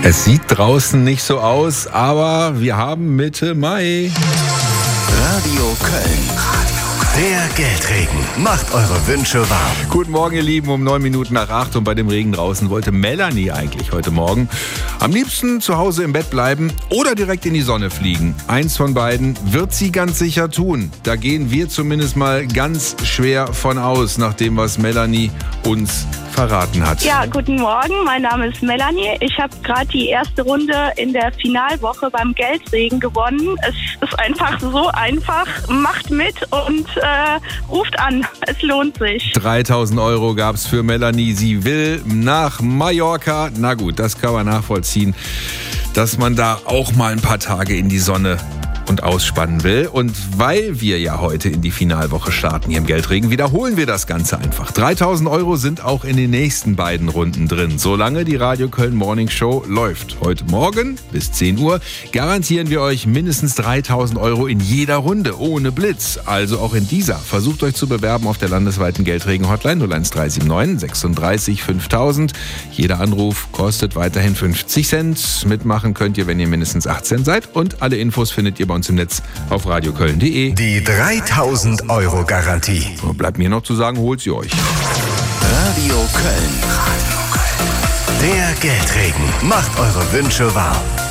Es sieht draußen nicht so aus, aber wir haben Mitte Mai. Radio Köln. Der Geldregen macht eure Wünsche wahr. Guten Morgen, ihr Lieben, um 9 Minuten nach 8 und bei dem Regen draußen wollte Melanie eigentlich heute Morgen am liebsten zu Hause im Bett bleiben oder direkt in die Sonne fliegen. Eins von beiden wird sie ganz sicher tun. Da gehen wir zumindest mal ganz schwer von aus, nach dem, was Melanie uns verraten hat. Ja, guten Morgen, mein Name ist Melanie. Ich habe gerade die erste Runde in der Finalwoche beim Geldregen gewonnen. Es ist einfach so einfach. Macht mit und ruft an. Es lohnt sich. 3.000 Euro gab es für Melanie. Sie will nach Mallorca. Na gut, das kann man nachvollziehen, dass man da auch mal ein paar Tage in die Sonne und ausspannen will. Und weil wir ja heute in die Finalwoche starten hier im Geldregen, wiederholen wir das Ganze einfach. 3.000 Euro sind auch in den nächsten beiden Runden drin. Solange die Radio Köln Morning Show läuft. Heute Morgen bis 10 Uhr garantieren wir euch mindestens 3.000 Euro in jeder Runde, ohne Blitz. Also auch in dieser. Versucht euch zu bewerben auf der landesweiten Geldregen-Hotline 01379 36 5000. Jeder Anruf kostet weiterhin 50 Cent. Mitmachen könnt ihr, wenn ihr mindestens 18 seid. Und alle Infos findet ihr bei uns im Netz auf radioköln.de. Die 3.000 Euro Garantie. So, bleibt mir noch zu sagen, holt sie euch. Radio Köln. Der Geldregen macht eure Wünsche wahr.